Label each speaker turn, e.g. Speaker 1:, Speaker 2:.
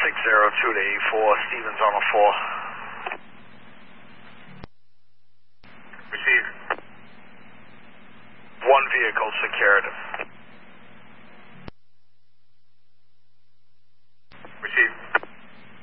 Speaker 1: 602 to 84, Stevens on a 4.
Speaker 2: Receive.
Speaker 1: One vehicle secured.